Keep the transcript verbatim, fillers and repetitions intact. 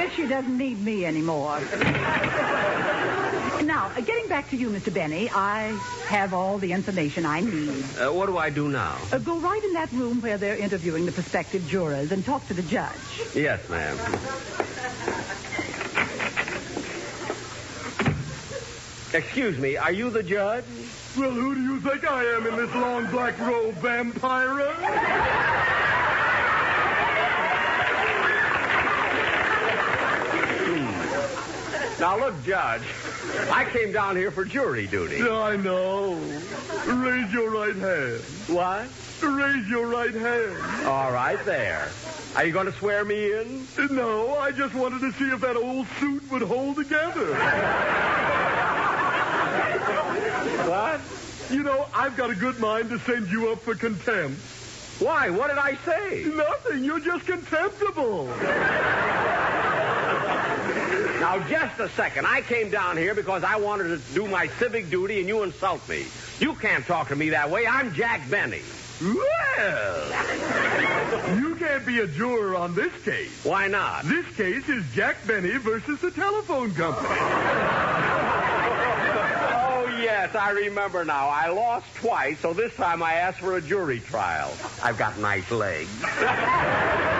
guess she doesn't need me anymore. Now, uh, getting back to you, Mister Benny, I have all the information I need. Uh, what do I do now? Uh, go right in that room where they're interviewing the prospective jurors and talk to the judge. Yes, ma'am. Excuse me, are you the judge? Well, who do you think I am in this long black robe, vampire? Now, look, Judge, I came down here for jury duty. Yeah, I know. Raise your right hand. What? Raise your right hand. All right, there. Are you going to swear me in? No, I just wanted to see if that old suit would hold together. What? You know, I've got a good mind to send you up for contempt. Why? What did I say? Nothing. You're just contemptible. Now, just a second. I came down here because I wanted to do my civic duty, and you insult me. You can't talk to me that way. I'm Jack Benny. Well, you can't be a juror on this case. Why not? This case is Jack Benny versus the telephone company. Oh, yes, I remember now. I lost twice, so this time I asked for a jury trial. I've got nice legs.